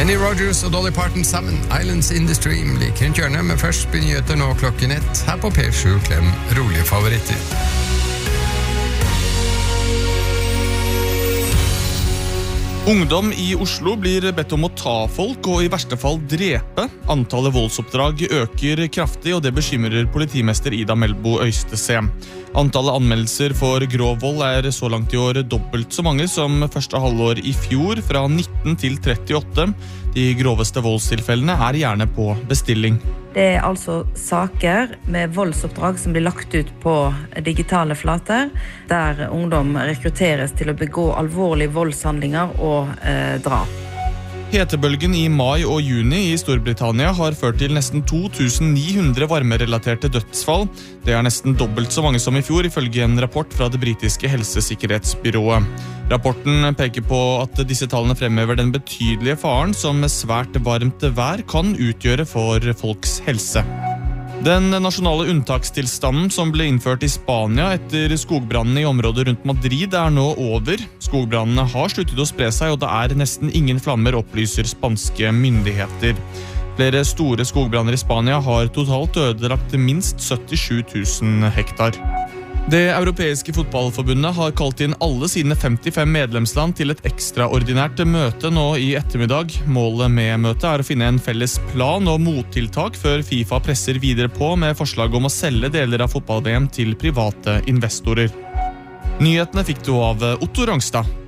Kenny Rogers og Dolly Parton sammen, Islands in the Stream, like rundt hjørnet, men først begynner nyheter nå klokken 1 her på P7 Klem rolige favoritter. Ungdom i Oslo blir bedt om å ta folk og i verste fall drepe. Antallet voldsoppdrag øker kraftig, og det bekymrer politimester Ida Melbo Øystese. Antallet anmeldelser for grov vold er så langt i år dobbelt så mange som første halvår i fjor, fra 19 til 38. De groveste voldstilfellene er gjerne på bestilling. Det er altså saker med voldsoppdrag som blir lagt ut på digitale flater, der ungdom rekrutteres til å begå alvorlige voldshandlinger og drap. Hetebølgen i mai og juni i Storbritannia har ført til nesten 2900 varmerelaterte dødsfall. Det er nesten dobbelt så mange som i fjor, ifølge en rapport fra det britiske helsesikkerhetsbyrået. Rapporten peker på at disse tallene fremhever den betydelige faren som svært varmt vær kan utgjøre for folks helse. Den nasjonale unntakstilstanden som ble innført i Spania etter skogbrannene i området rundt Madrid er nå over. Skogbrannene har sluttet å spre seg, og det er nesten ingen flammer, opplyser spanske myndigheter. Flere store skogbranner i Spania har totalt ødelagt minst 77 000 hektar. Det europeiske fotballforbundet har kalt inn alle sine 55 medlemsland til et ekstraordinært møte nå i ettermiddag. Målet med møtet er å finne en felles plan og mottiltak før FIFA presser videre på med forslag om å selge deler av fotball-VM til private investorer. Nyhetene fikk du av Otto Rangstad.